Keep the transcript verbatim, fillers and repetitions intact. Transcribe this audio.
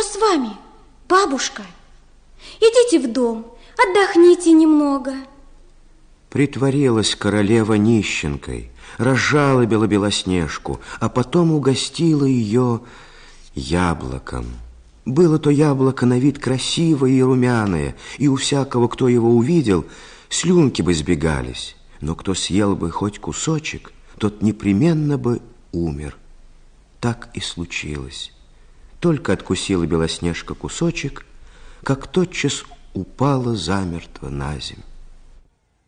с вами, бабушка? Идите в дом, отдохните немного. Притворилась королева нищенкой, разжалобила Белоснежку, а потом угостила ее яблоком. Было то яблоко на вид красивое и румяное, и у всякого, кто его увидел, слюнки бы сбегались. Но кто съел бы хоть кусочек, тот непременно бы умер. Так и случилось. Только откусила Белоснежка кусочек, как тотчас упала замертво на землю.